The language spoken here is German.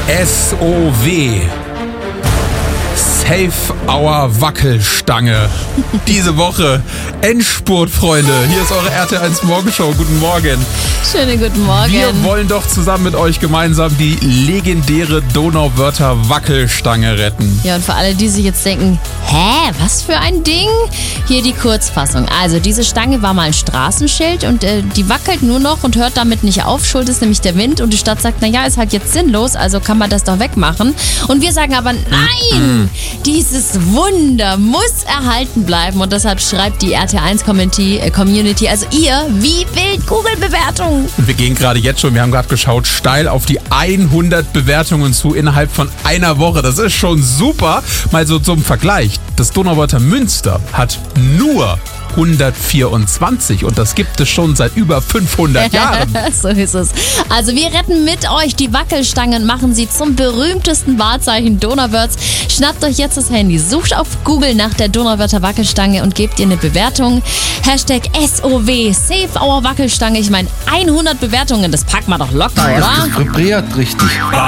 SOW. Save Our Wackelstange. Diese Woche Endspurt, Freunde. Hier ist eure RTL1 Morgenshow. Guten Morgen. Schönen guten Morgen. Wir wollen doch zusammen mit euch gemeinsam die legendäre Donauwörther Wackelstange retten. Ja, und für alle, die sich jetzt denken, hä, was für ein Ding? Hier die Kurzfassung. Also diese Stange war mal ein Straßenschild und die wackelt nur noch und hört damit nicht auf. Schuld ist nämlich der Wind und die Stadt sagt, naja, ist halt jetzt sinnlos, also kann man das doch wegmachen. Und wir sagen aber, nein, dieses Wunder muss erhalten bleiben und deshalb schreibt die RTL1 Community, also ihr, wie wild Google-Bewertungen. Und wir gehen gerade jetzt schon, wir haben gerade geschaut, steil auf die 100 Bewertungen zu innerhalb von einer Woche. Das ist schon super. Mal so zum Vergleich. Das Donauwörther Münster hat nur 124 und das gibt es schon seit über 500 Jahren. So ist es. Also wir retten mit euch die Wackelstangen, machen sie zum berühmtesten Wahrzeichen Donauwörths. Schnappt euch jetzt das Handy, sucht auf Google nach der Donauwörther Wackelstange und gebt ihr eine Bewertung. Hashtag SOW, Save Our Wackelstange. Ich meine, 100 Bewertungen, das packt man doch locker, oder? Das vibriert richtig.